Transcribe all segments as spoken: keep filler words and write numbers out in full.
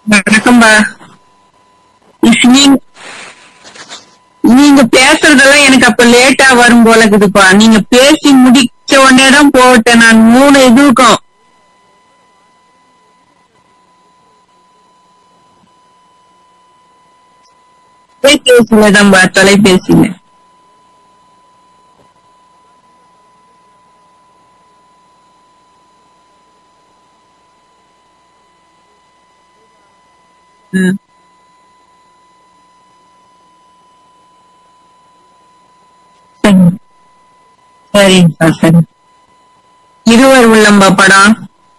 வணக்கம்பா. நீங்க நீங்க பேசுறதெல்லாம் எனக்கு அப்ப லேட்டா வரும் போல இருக்குதுப்பா. நீங்க பேசி முடிச்ச உடனே தான் போட்டேன் நான் மூணு இதுக்கும். தொலைபேசியிலதான்பா, தொலைபேசியில. ம், சரி. சரிப்பா, சரி. இருவர் உள்ளம்பா படம்.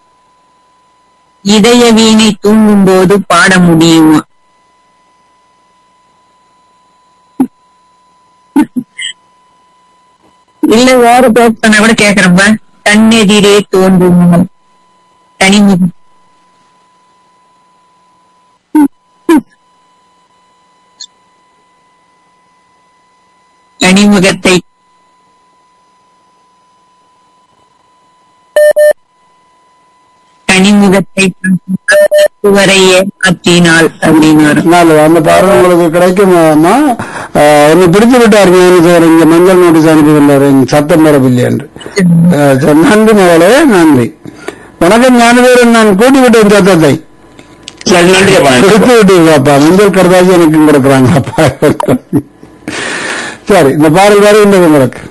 இதய வீணை தூங்கும் போது பாட முடியுமா? இல்ல வேற பேர் பண்ண கூட கேக்குறப்ப. கண்ணெதிரே தோன்றும் தனிமுகம். தனிமுகத்தை தனிமுகத்தை சுவரையே மாற்றினாள் அப்படின்னு வரும். நல்லது. அந்த பாடல் உங்களுக்கு கிடைக்குமா? என்னை பிடித்து விட்டார் சார், இங்க மஞ்சள் நோட்டீஸ் அனுப்பியுள்ளார், சத்தம் பெறவில்லை என்று. அஹ், சரி, நன்றி மகளே, நன்றி. வணக்கம் ஞானவேரன், நான் கூட்டி விட்டேன் சத்தத்தை. சரி, நன்றி அப்பா. பிடித்து விட்டீங்களாப்பா, மஞ்சள் கருதாச்சி எனக்கு கொடுக்குறாங்க அப்பா. சரி, இந்த பாடல் வேறு உங்களுக்கு